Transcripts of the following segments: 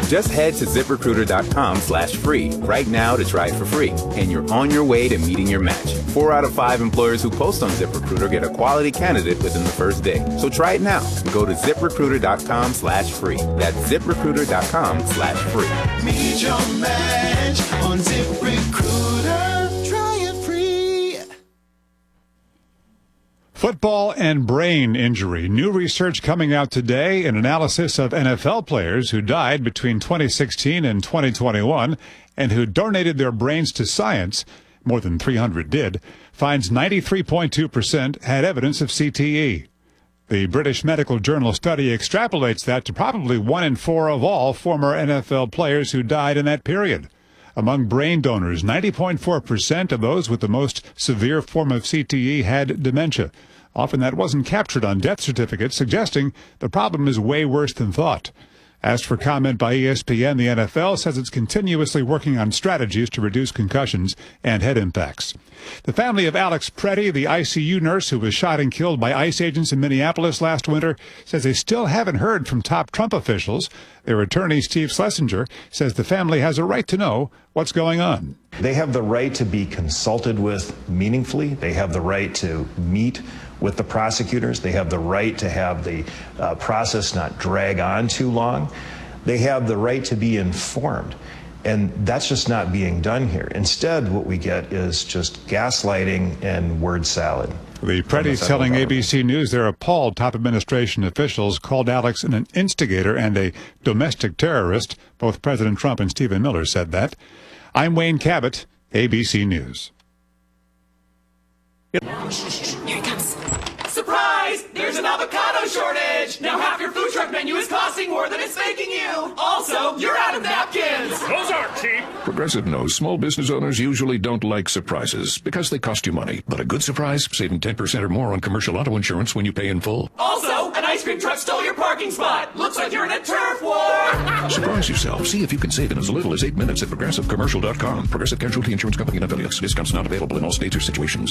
Just head to ZipRecruiter.com/free right now to try it for free, and you're on your way to meeting your match. 4 out of 5 employers who post on ZipRecruiter get a quality candidate within the first day. So try it now. Go to ZipRecruiter.com/free. That's ZipRecruiter.com/free. Meet your match on ZipRecruiter. Try it free. Football and brain injury. New research coming out today, an analysis of NFL players who died between 2016 and 2021 and who donated their brains to science, more than 300 did, finds 93.2% had evidence of CTE. The British Medical Journal study extrapolates that to probably 1 in 4 of all former NFL players who died in that period. Among brain donors, 90.4% of those with the most severe form of CTE had dementia. Often that wasn't captured on death certificates, suggesting the problem is way worse than thought. Asked for comment by ESPN, the NFL says it's continuously working on strategies to reduce concussions and head impacts. The family of Alex Preddy, the ICU nurse who was shot and killed by ICE agents in Minneapolis last winter, says they still haven't heard from top Trump officials. Their attorney, Steve Schlesinger, says the family has a right to know what's going on. They have the right to be consulted with meaningfully. They have the right to meet with the prosecutors. They have the right to have the process not drag on too long. They have the right to be informed. And that's just not being done here. Instead, what we get is just gaslighting and word salad. The Preddy's telling ABC News they're appalled top administration officials called Alex an instigator and a domestic terrorist. Both President Trump and Stephen Miller said that. I'm Wayne Cabot, ABC News. Here it comes. Surprise! There's an avocado shortage! Now half your food truck menu is costing more than it's making you! Also, you're out of napkins! Those aren't cheap! Progressive knows small business owners usually don't like surprises because they cost you money. But a good surprise, saving 10% or more on commercial auto insurance when you pay in full. Also, an ice cream truck stole your parking spot! Looks like you're in a turf war! Surprise yourself. See if you can save in as little as 8 minutes at ProgressiveCommercial.com. Progressive Casualty Insurance Company and affiliates. Discounts not available in all states or situations.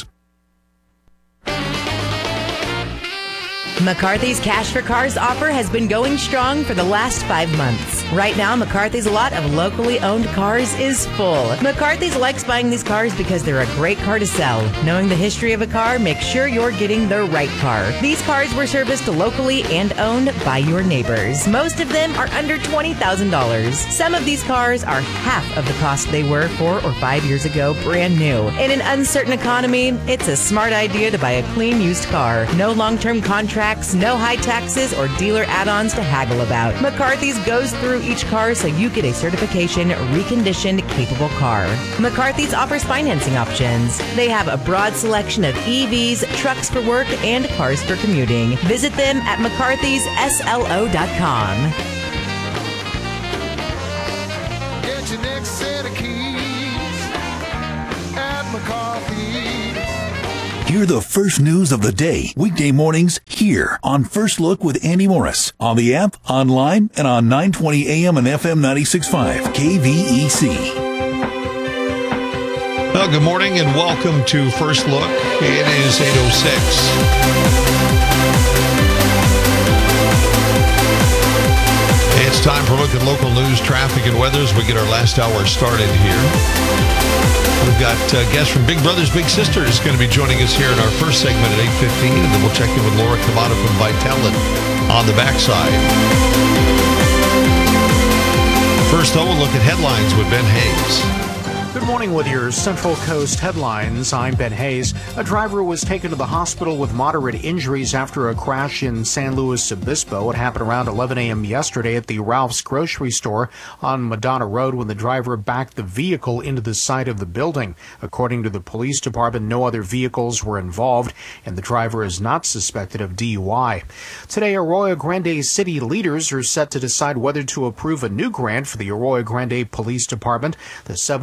McCarthy's Cash for Cars offer has been going strong for the last 5 months. Right now, McCarthy's lot of locally owned cars is full. McCarthy's likes buying these cars because they're a great car to sell. Knowing the history of a car, make sure you're getting the right car. These cars were serviced locally and owned by your neighbors. Most of them are under $20,000. Some of these cars are half of the cost they were 4 or 5 years ago, brand new. In an uncertain economy, it's a smart idea to buy a clean used car. No long-term contracts, no high taxes or dealer add-ons to haggle about. McCarthy's goes through each car so you get a certification, reconditioned, capable car. McCarthy's offers financing options. They have a broad selection of EVs, trucks for work, and cars for commuting. Visit them at McCarthy'sSLO.com. Get your next set of keys at McCarthy's. Hear the first news of the day, weekday mornings, here on First Look with Andy Morris. On the app, online, and on 920 AM and FM 96.5, KVEC. Well, good morning and welcome to First Look. It is 8:06. It's time for a look at local news, traffic, and weather as we get our last hour started here. We've got guests from Big Brothers Big Sisters going to be joining us here in our first segment at 8:15, and then we'll check in with Laura Kamada from Vitalant on the backside. First, though, we'll look at headlines with Ben Hayes. Good morning with your Central Coast headlines. I'm Ben Hayes. A driver was taken to the hospital with moderate injuries after a crash in San Luis Obispo. It happened around 11 a.m. yesterday at the Ralph's grocery store on Madonna Road when the driver backed the vehicle into the side of the building. According to the police department, no other vehicles were involved, and the driver is not suspected of DUI. Today, Arroyo Grande city leaders are set to decide whether to approve a new grant for the Arroyo Grande Police Department. The $70,000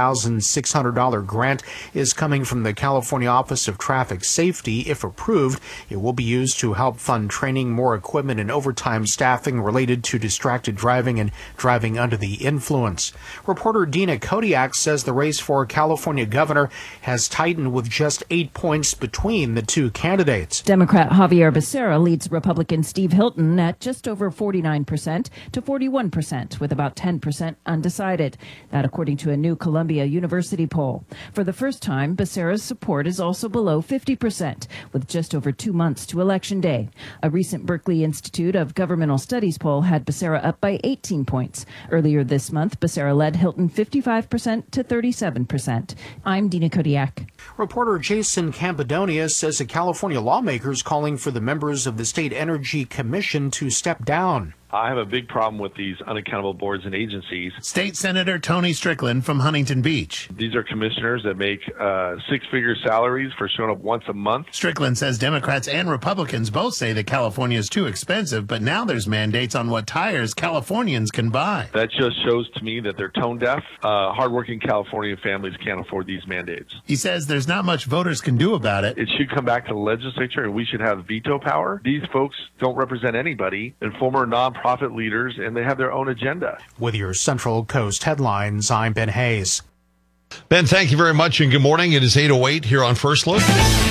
$1,600 grant is coming from the California Office of Traffic Safety. If approved, it will be used to help fund training, more equipment, and overtime staffing related to distracted driving and driving under the influence. Reporter Dina Kodiak says the race for California governor has tightened with just 8 points between the two candidates. Democrat Javier Becerra leads Republican Steve Hilton at just over 49% to 41%, with about 10% undecided. That according to a new Columbia University poll. For the first time, Becerra's support is also below 50%, with just over 2 months to Election Day. A recent Berkeley Institute of Governmental Studies poll had Becerra up by 18 points. Earlier this month, Becerra led Hilton 55% to 37%. I'm Dina Kodiak. Reporter Jason Campadonia says the California lawmakers calling for the members of the State Energy Commission to step down. I have a big problem with these unaccountable boards and agencies. State Senator Tony Strickland from Huntington Beach. These are commissioners that make six-figure salaries for showing up once a month. Strickland says Democrats and Republicans both say that California is too expensive, but now there's mandates on what tires Californians can buy. That just shows to me that they're tone deaf. Hardworking California families can't afford these mandates. He says there's not much voters can do about it. It should come back to the legislature and we should have veto power. These folks don't represent anybody and former nonprofit leaders, and they have their own agenda. With your Central Coast headlines, I'm Ben Hayes. Ben, thank you very much, and good morning. It is 8:08 here on First Look.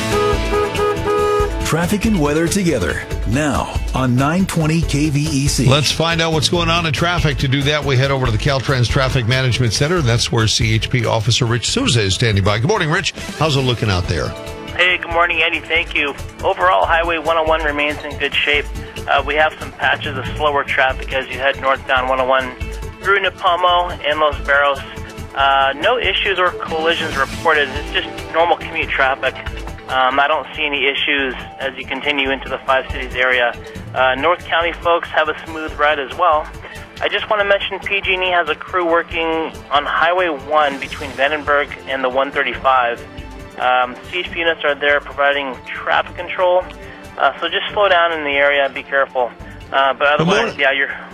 Traffic and weather together now on 920 KVEC. Let's find out what's going on in traffic. To do that, we head over to the Caltrans Traffic Management Center, and that's where CHP Officer Rich Souza is standing by. Good morning, Rich. How's it looking out there? Hey, good morning, Andy. Thank you. Overall, Highway 101 remains in good shape. We have some patches of slower traffic as you head northbound 101 through Nipomo and Los Barros. No issues or collisions reported. It's just normal commute traffic. I don't see any issues as you continue into the Five Cities area. North County folks have a smooth ride as well. I just want to mention PG&E has a crew working on Highway 1 between Vandenberg and the 135. CHP units are there providing traffic control. So just slow down in the area and be careful. But otherwise, yeah,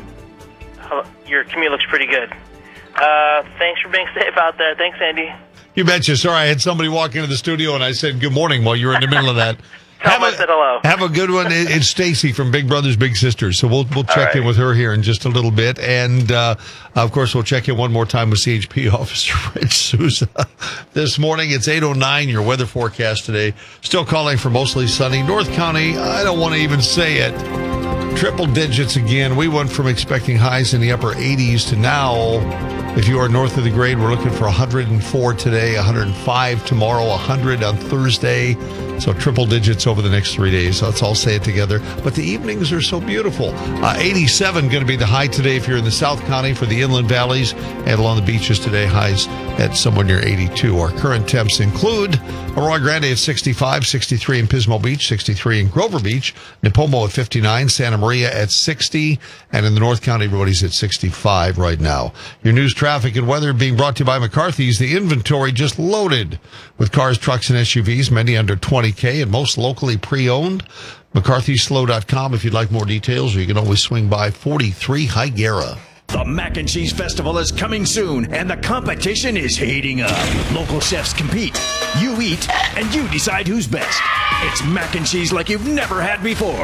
your commute looks pretty good. Thanks for being safe out there. Thanks, Andy. You betcha. Sorry, I had somebody walk into the studio and I said good morning while you were in the middle of that. Said hello. Have a good one. It's Stacy from Big Brothers Big Sisters. So we'll check in with her here in just a little bit. And, of course, we'll check in one more time with CHP Officer Rich Souza. This morning, it's 8:09, your weather forecast today. Still calling for mostly sunny. North County, I don't want to even say it. Triple digits again. We went from expecting highs in the upper 80s to now, if you are north of the grade, we're looking for 104 today, 105 tomorrow, 100 on Thursday. So triple digits over the next 3 days. Let's all say it together. But the evenings are so beautiful. 87 going to be the high today if you're in the South County for the inland valleys. And along the beaches today, highs at somewhere near 82. Our current temps include Arroyo Grande at 65, 63 in Pismo Beach, 63 in Grover Beach, Nipomo at 59, Santa Maria at 60, and in the North County, everybody's at 65 right now. Your news, traffic, and weather being brought to you by McCarthy's. The inventory just loaded with cars, trucks, and SUVs, many under 20K and most locally pre-owned. McCarthySlow.com if you'd like more details, or you can always swing by 43 Higuera. The Mac and Cheese Festival is coming soon, and the competition is heating up. Local chefs compete, you eat, and you decide who's best. It's mac and cheese like you've never had before.